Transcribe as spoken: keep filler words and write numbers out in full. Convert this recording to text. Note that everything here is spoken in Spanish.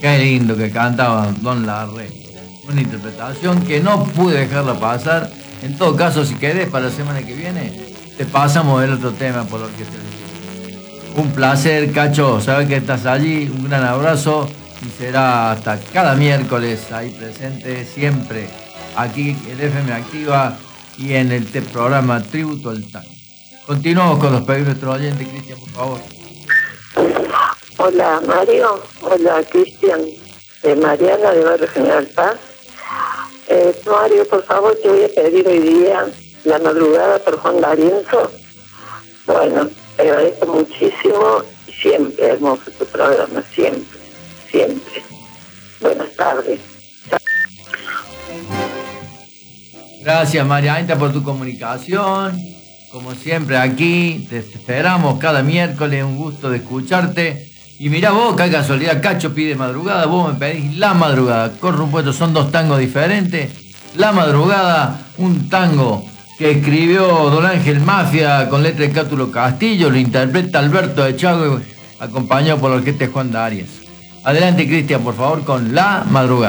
Qué lindo que cantaba Don Larre. Una interpretación que no pude dejarla pasar. En todo caso, si querés, para la semana que viene, te pasamos el otro tema por la orquesta. Un placer, Cacho, saber que estás allí. Un gran abrazo y será hasta cada miércoles ahí presente, siempre aquí en F M Activa y en el te programa Tributo al Tango. Continuamos con los pedidos de nuestro oyente, Cristian, por favor. Hola, Mario. Hola, Cristian. Eh, Mariana, de Barrio General Paz. Eh, Mario, por favor, te voy a pedir hoy día La Madrugada por Juan D'Arienzo. Bueno, te agradezco muchísimo y siempre hermoso tu programa, siempre, siempre. Buenas tardes. Gracias, Marianita, por tu comunicación. Como siempre, aquí te esperamos cada miércoles. Un gusto de escucharte. Y mirá vos, qué casualidad, Cacho pide Madrugada, vos me pedís La Madrugada. Corre un puesto, son dos tangos diferentes. La Madrugada, un tango que escribió Don Ángel Mafia con letra de Cátulo Castillo, lo interpreta Alberto de Chago, acompañado por la orquesta de Juan D'Arienzo. Adelante, Cristian, por favor, con La Madrugada.